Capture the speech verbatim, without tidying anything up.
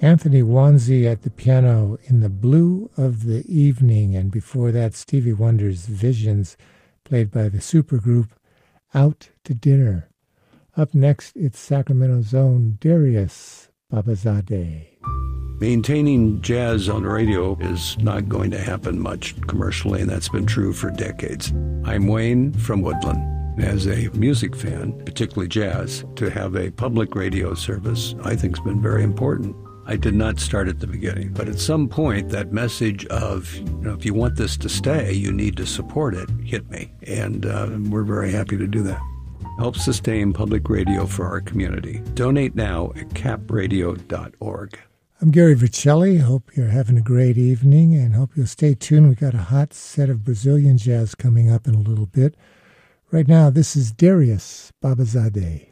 Anthony Wanzi at the piano in The Blue of the Evening, and before that Stevie Wonder's Visions, played by the supergroup Out to Dinner. Up next, it's Sacramento's own Darius Babazadeh. Maintaining jazz on the radio is not going to happen much commercially, and that's been true for decades. I'm Wayne from Woodland. As a music fan, particularly jazz, to have a public radio service I think has been very important. I did not start at the beginning, but at some point that message of, you know, if you want this to stay, you need to support it, hit me. And uh, we're very happy to do that. Help sustain public radio for our community. Donate now at cap radio dot org. I'm Gary Vercelli. Hope you're having a great evening and hope you'll stay tuned. We got a hot set of Brazilian jazz coming up in a little bit. Right now, this is Darius Babazadeh.